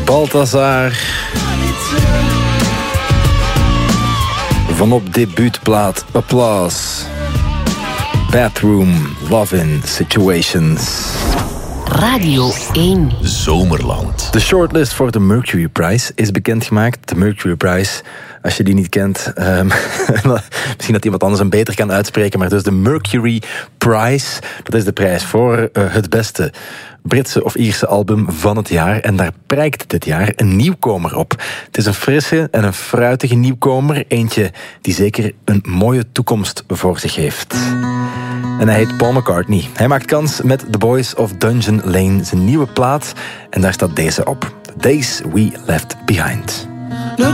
Balthazar. Van op debuutplaat Applaus. Bathroom, Love-in Situations. Radio 1. Zomerland. De shortlist voor de Mercury Prize is bekendgemaakt. De Mercury Prize, als je die niet kent, misschien dat iemand anders hem beter kan uitspreken, maar dus de Mercury Prize, dat is de prijs voor het beste Britse of Ierse album van het jaar. En daar prijkt dit jaar een nieuwkomer op. Het is een frisse en een fruitige nieuwkomer. Eentje die zeker een mooie toekomst voor zich heeft. En hij heet Paul McCartney. Hij maakt kans met The Boys of Dungeon Lane, zijn nieuwe plaat. En daar staat deze op. The Days We Left Behind.